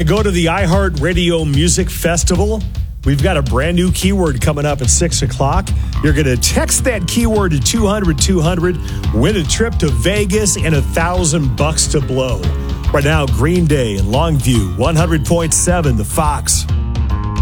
go to the iHeartRadio Music Festival? We've got a brand new keyword coming up at 6 o'clock. You're going to text that keyword to 200-200, win a trip to Vegas and $1,000 to blow. Right now, Green Day in Longview, 100.7 The Fox.